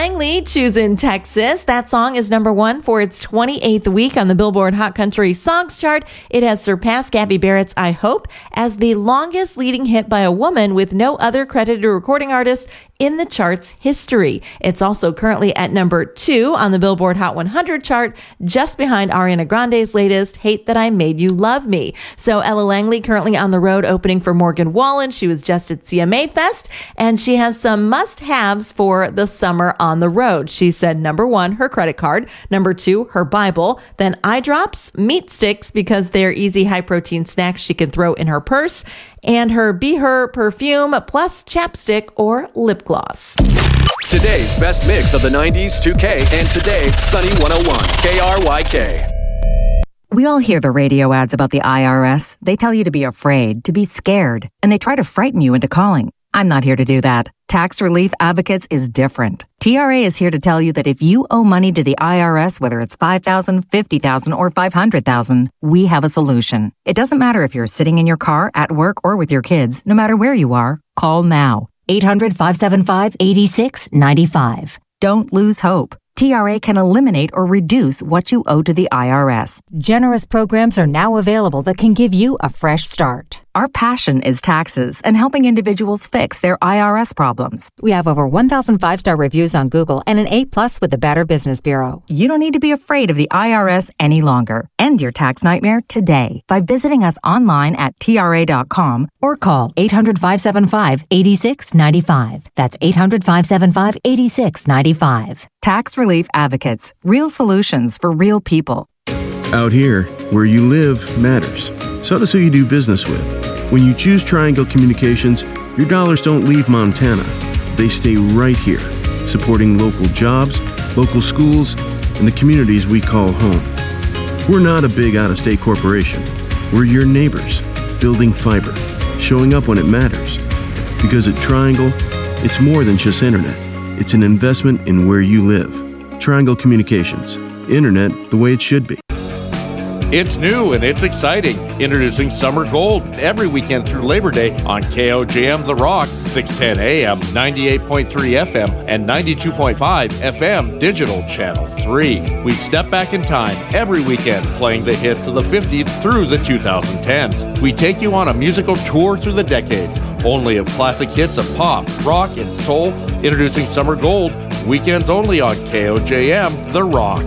Langley, Choosing Texas. That song is number 1 for its 28th week on the Billboard Hot Country Songs chart. It has surpassed Gabby Barrett's I Hope as the longest leading hit by a woman with no other credited recording artist in the chart's history. It's also currently at number 2 on the Billboard Hot 100 chart, just behind Ariana Grande's latest, Hate That I Made You Love Me. So Ella Langley currently on the road opening for Morgan Wallen. She was just at CMA Fest, and she has some must-haves for the summer on the road. She said number 1, her credit card, number 2, her Bible, then eye drops, meat sticks because they're easy high-protein snacks she can throw in her purse, and her Be Her perfume plus chapstick or lip gloss. Today's best mix of the 90s, 2K, and today, Sunny 101, KRYK. We all hear the radio ads about the IRS. They tell you to be afraid, to be scared, and they try to frighten you into calling. I'm not here to do that. Tax Relief Advocates is different. TRA is here to tell you that if you owe money to the IRS, whether it's $5,000, $50,000, or $500,000, we have a solution. It doesn't matter if you're sitting in your car, at work, or with your kids. No matter where you are, call now. 800-575-8695. Don't lose hope. TRA can eliminate or reduce what you owe to the IRS. Generous programs are now available that can give you a fresh start. Our passion is taxes and helping individuals fix their IRS problems. We have over 1,000 5-star reviews on Google and an A+ with the Better Business Bureau. You don't need to be afraid of the IRS any longer. End your tax nightmare today by visiting us online at TRA.com or call 800-575-8695. That's 800-575-8695. Tax Relief Advocates. Real solutions for real people. Out here, where you live matters. So does who you do business with. When you choose Triangle Communications, your dollars don't leave Montana. They stay right here, supporting local jobs, local schools, and the communities we call home. We're not a big out-of-state corporation. We're your neighbors, building fiber, showing up when it matters. Because at Triangle, it's more than just internet. It's an investment in where you live. Triangle Communications. Internet the way it should be. It's new and it's exciting. Introducing Summer Gold every weekend through Labor Day on KOJM The Rock, 610 AM, 98.3 FM, and 92.5 FM Digital Channel 3. We step back in time every weekend playing the hits of the 50s through the 2010s. We take you on a musical tour through the decades, only of classic hits of pop, rock, and soul. Introducing Summer Gold, weekends only on KOJM The Rock.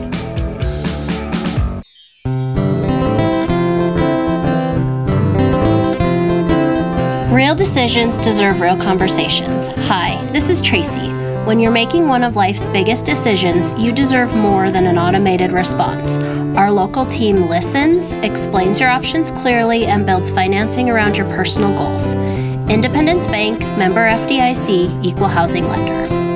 Real decisions deserve real conversations. Hi, this is Tracy. When you're making one of life's biggest decisions, you deserve more than an automated response. Our local team listens, explains your options clearly, and builds financing around your personal goals. Independence Bank, member FDIC, equal housing lender.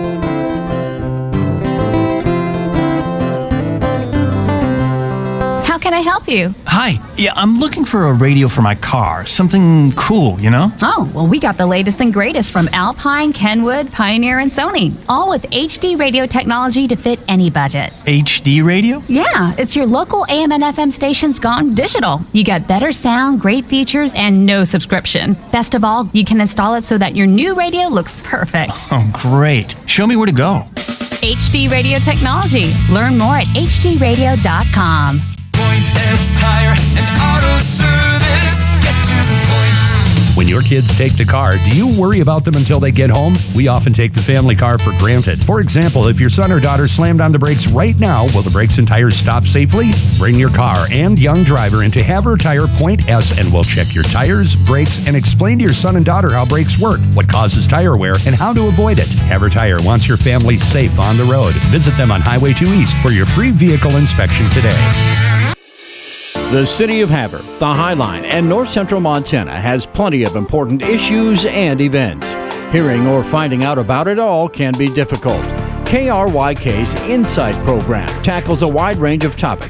How can I help you? Hi. Yeah, I'm looking for a radio for my car. Something cool, you know? Oh, well, we got the latest and greatest from Alpine, Kenwood, Pioneer, and Sony. All with HD radio technology to fit any budget. HD radio? Yeah, it's your local AM and FM stations gone digital. You got better sound, great features, and no subscription. Best of all, you can install it so that your new radio looks perfect. Oh, great. Show me where to go. HD radio technology. Learn more at hdradio.com. Point S Tire and Auto Service. Get to the point. When your kids take the car, do you worry about them until they get home? We often take the family car for granted. For example, if your son or daughter slammed on the brakes right now, will the brakes and tires stop safely? Bring your car and young driver into Havre Tire Point S and we'll check your tires, brakes, and explain to your son and daughter how brakes work, what causes tire wear, and how to avoid it. Havre Tire wants your family safe on the road. Visit them on Highway 2 East for your free vehicle inspection today. The City of Havre, the High Line, and North Central Montana has plenty of important issues and events. Hearing or finding out about it all can be difficult. KRYK's Insight program tackles a wide range of topics